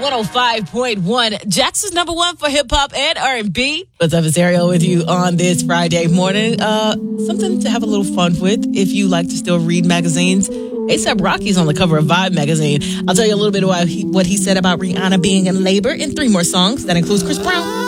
105.1. Jackson's number one for hip hop and R&B. What's up, it's Ariel with you on this Friday morning. Something to have a little fun with if you like to still read magazines. A$AP Rocky's on the cover of Vibe magazine. I'll tell you a little bit about what he said about Rihanna being in labor in 3 more songs. That includes Chris Brown.